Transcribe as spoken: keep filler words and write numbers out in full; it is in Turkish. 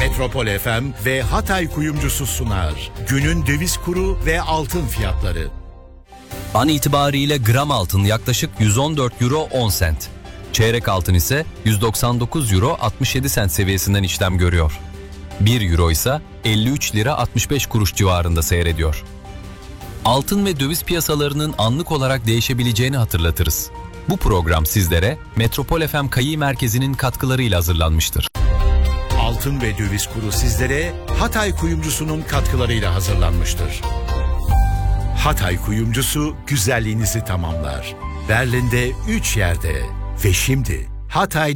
Metropol F M ve Hatay Kuyumcusu sunar. Günün döviz kuru ve altın fiyatları. An itibariyle gram altın yaklaşık yüz on dört euro on sent. Çeyrek altın ise yüz doksan dokuz euro altmış yedi sent seviyesinden işlem görüyor. bir euro ise elli üç lira altmış beş kuruş civarında seyrediyor. Altın ve döviz piyasalarının anlık olarak değişebileceğini hatırlatırız. Bu program sizlere Metropol F M Kayi Merkezi'nin katkılarıyla hazırlanmıştır. Altın ve döviz kuru sizlere Hatay Kuyumcusu'nun katkılarıyla hazırlanmıştır. Hatay Kuyumcusu güzelliğinizi tamamlar. Berlin'de üç yerde ve şimdi Hatay